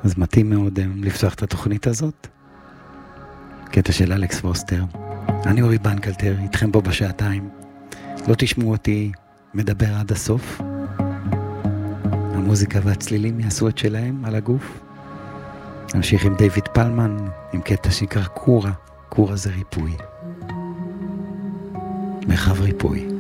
אז מתאים מאוד לפתוח את התוכנית הזאת. קטע של אלכס פוסטר. אני אורי בנקלטר, איתכם פה בשעתיים. לא תשמעו אותי מדבר עד הסוף. המוזיקה והצלילים יעשו את שלהם על הגוף. נמשיך עם דיוויד פלמן, עם קטע שנקרא קורה. קורה זה ריפוי. מרחב ריפוי.